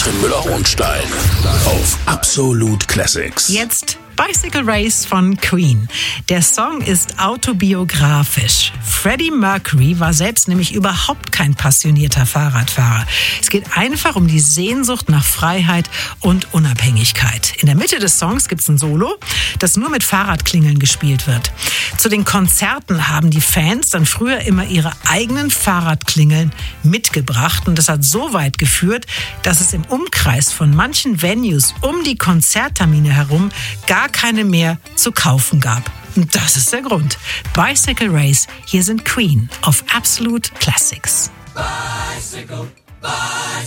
Joachim Müller-Hohenstein auf Absolute Classics. Jetzt Bicycle Race von Queen. Der Song ist autobiografisch. Freddie Mercury war selbst nämlich überhaupt kein passionierter Fahrradfahrer. Es geht einfach um die Sehnsucht nach Freiheit und Unabhängigkeit. In der Mitte des Songs gibt es ein Solo, das nur mit Fahrradklingeln gespielt wird. Zu den Konzerten haben die Fans dann früher immer ihre eigenen Fahrradklingeln mitgebracht. Und das hat so weit geführt, dass es im Umkreis von manchen Venues um die Konzerttermine herum gar keine mehr zu kaufen gab. Und das ist der Grund. Bicycle Race, hier sind Queen auf Absolute Classics. Bicycle, bicycle.